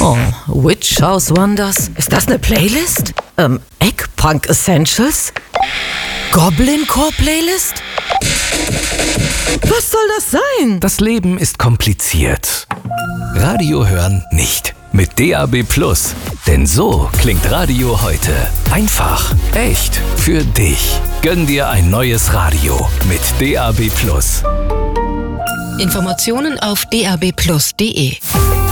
Witch House Wonders? Ist das eine Playlist? Eggpunk Essentials? Goblin Core Playlist? Was soll das sein? Das Leben ist kompliziert. Radio hören nicht. Mit DAB+. Denn so klingt Radio heute. Einfach, echt, für dich. Gönn dir ein neues Radio mit DAB+. Informationen auf dabplus.de.